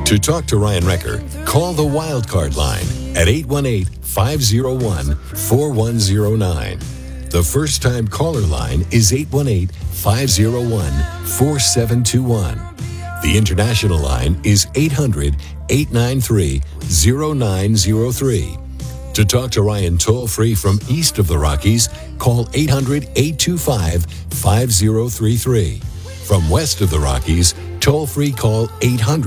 To talk to Ryan Recker, call the Wildcard line at 818-501-4109. The first-time caller line is 818-501-4721. The international line is 800-893-0903. To talk to Ryan toll-free from east of the Rockies, call 800-825-5033. From west of the Rockies, toll-free call 800